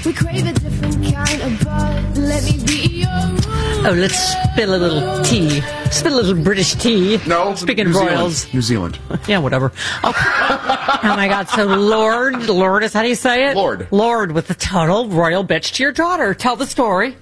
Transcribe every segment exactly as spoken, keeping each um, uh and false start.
We crave a different kind of bud. Let me be your rule. Oh, let's spill a little tea. Spill a little British tea. No. Speaking New of Zealand. royals. New Zealand. Yeah, whatever. Oh. Oh, my God. So, Lord, Lord is how do you say it? Lord. Lord with the total royal bitch to your daughter. Tell the story.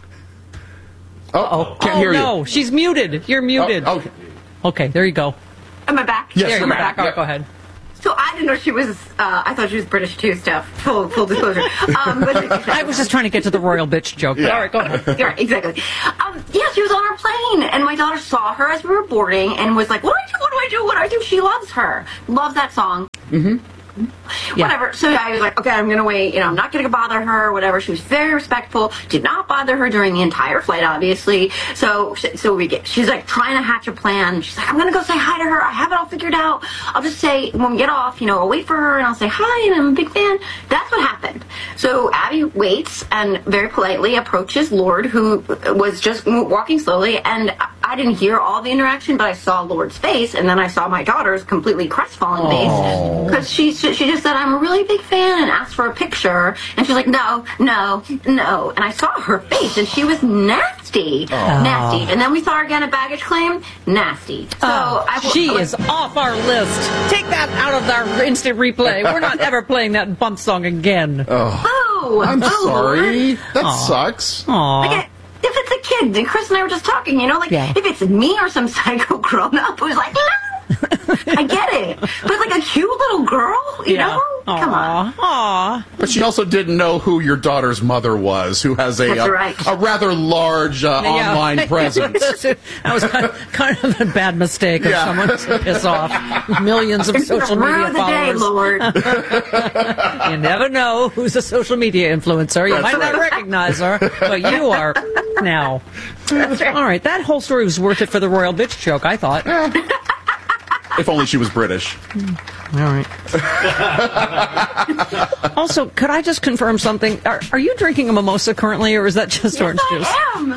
Oh, can't oh, hear no. you. She's muted. You're muted. Oh, okay. Okay, there you go. Am I back? Yes, There you're you're back. back. All right, Yeah. go ahead. So I didn't know she was, uh, I thought she was British too, Steph. Full, full disclosure. Um, but I was just trying to get to the royal bitch joke. Yeah. All right, go ahead. Yeah, exactly. Um, yeah, she was on our plane, and my daughter saw her as we were boarding and was like, what do I do, what do I do, what do I do? She loves her. Loves that song. Mm-hmm. Yeah. Whatever. So I was like, okay, I'm going to wait. You know, I'm not going to bother her, whatever. She was very respectful. Did not bother her during the entire flight, obviously. So so we get, she's like trying to hatch a plan. She's like, I'm going to go say hi to her. I have it all figured out. I'll just say, when we get off, you know, I'll wait for her and I'll say hi and I'm a big fan. That's what happened. So Abby waits and very politely approaches Lord, who was just walking slowly. And I didn't hear all the interaction, but I saw Lord's face. And then I saw my daughter's completely crestfallen face. Because she she just said, I'm a really big fan, and asked for a picture. And she's like, no, no, no. And I saw her face, and she was nasty. Nasty. And then we saw her again at baggage claim. Nasty. So Oh, I, she I, is off our list. Take that out of our instant replay. We're not ever playing that bump song again. Oh, I'm oh, sorry. That Aw. sucks. Aw. Like, if it's a kid, and Chris and I were just talking, you know, like, Yeah. if it's me or some psycho grown-up who's like, no. I get it. But like a cute little girl, you know? Come on. Aw. But she also didn't know who your daughter's mother was, who has a That's a, right. a rather large uh, Yeah. online presence. that was kind of, kind of a bad mistake of Yeah. someone to piss off millions of It's gonna social media ruin the day, followers. Lord. You never know who's a social media influencer. You That's might not right. recognize her, but you are now. That's right. All right, that whole story was worth it for the royal bitch joke, I thought. If only she was British. All right. Also, could I just confirm something? Are, are you drinking a mimosa currently, or is that just orange juice? I am.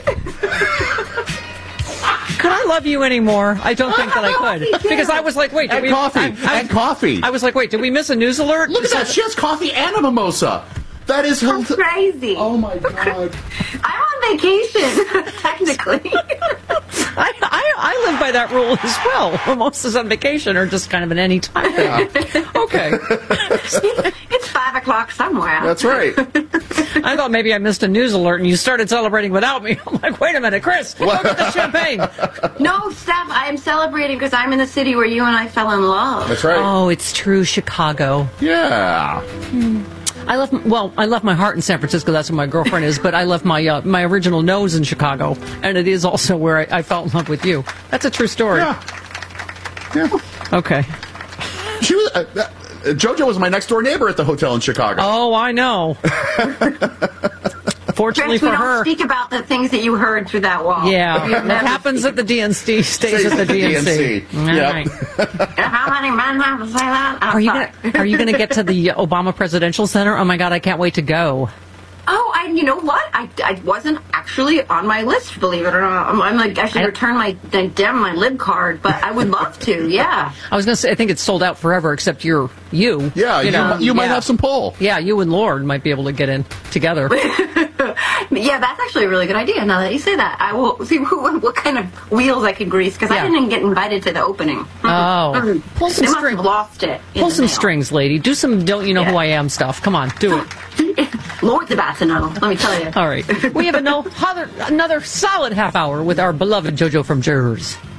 Could I love you anymore? I don't think that I could. Because I was like, wait, did And we... coffee. I, I, and coffee. I was like, wait, did we miss a news alert? Look at that. She has coffee and a mimosa. That is I'm hil- crazy. Oh, my God. I'm on vacation, technically. I, I, I live by that rule as well. Mimosas on vacation are just kind of an any time thing. Okay. It's five o'clock somewhere. That's right. I thought maybe I missed a news alert and you started celebrating without me. I'm like, wait a minute, Chris, go get the champagne. No, Steph, I am celebrating because I'm in the city where you and I fell in love. That's right. Oh, it's true, Chicago. Yeah. I left, well, I left my heart in San Francisco. That's where my girlfriend is. But I left my uh, my original nose in Chicago, and it is also where I, I fell in love with you. That's a true story. Yeah. Yeah. Okay. She was. Uh, uh, JoJo was my next door neighbor at the hotel in Chicago. Oh, I know. Fortunately Chris, we for don't her. speak about the things that you heard through that wall. Yeah, We what never happens speak. at the D N C stays at the D N C. All Yep. right. How many men have to say that? I'm Are you sorry. gonna Are you gonna get to the Obama Presidential Center? Oh my God, I can't wait to go. Oh, I, you know what? I, I wasn't actually on my list, believe it or not. I'm, I'm like, I should I- return my, damn, my lib card, but I would love to, yeah. I was gonna say I think it's sold out forever, except you're you. Yeah, you, know, mi- you might yeah. have some pull. Yeah, you and Lord might be able to get in together. Yeah, that's actually a really good idea. Now that you say that, I will see who, what kind of wheels I can grease, because Yeah. I didn't even get invited to the opening. Oh. Pull some They must string- have lost it. in Pull the some mail. strings, lady. Do some don't you know who Yeah. I am stuff. Come on, do it. Lord's about to know, let me tell you. All right. We have another, another solid half hour with our beloved JoJo from Jers.